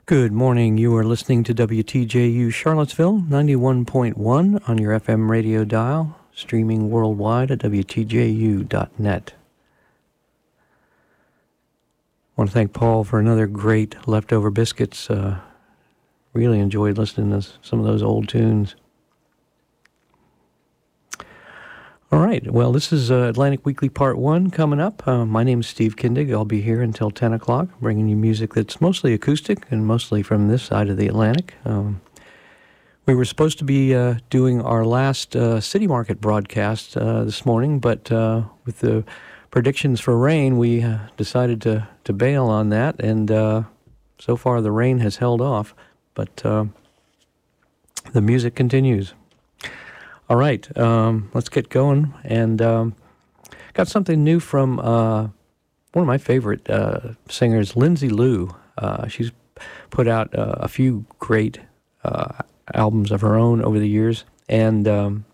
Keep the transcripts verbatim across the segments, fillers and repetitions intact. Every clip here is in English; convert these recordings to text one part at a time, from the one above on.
Good morning. You are listening to W T J U Charlottesville, ninety-one point one on your F M radio dial, streaming worldwide at W T J U dot net. I want to thank Paul for another great Leftover Biscuits. Uh, really enjoyed listening to some of those old tunes. All right. Well, this is uh, Atlantic Weekly Part one coming up. Uh, my name is Steve Kindig. I'll be here until ten o'clock, bringing you music that's mostly acoustic and mostly from this side of the Atlantic. Um, we were supposed to be uh, doing our last uh, City Market broadcast uh, this morning, but uh, with the predictions for rain, we uh, decided to, to bail on that, and uh, so far the rain has held off, but uh, the music continues. All right, um, let's get going, and um, got something new from uh, one of my favorite uh, singers, Lindsay Lou. Uh, she's put out uh, a few great uh, albums of her own over the years, and um,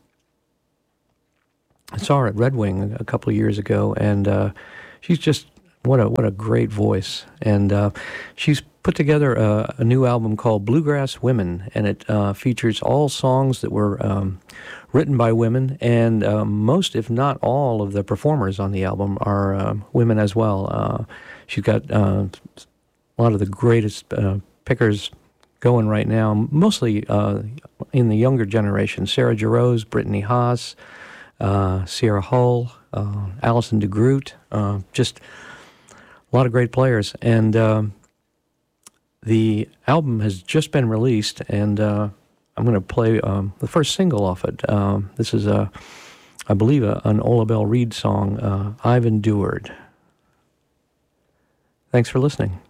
I saw her at Red Wing a couple of years ago, and uh, she's just, what a what a great voice, and uh, she's put together a, a new album called Bluegrass Women, and it uh, features all songs that were um, written by women, and uh, most, if not all, of the performers on the album are uh, women as well. Uh, she's got uh, a lot of the greatest uh, pickers going right now, mostly uh, in the younger generation. Sarah Jarosz, Brittany Haas, uh, Sierra Hull, uh, Alison DeGroot, uh, just a lot of great players. And um, the album has just been released, and uh, I'm going to play um, the first single off it. Um, this is, a, I believe, a, an Ola Belle Reed song, uh, I've Endured. Thanks for listening.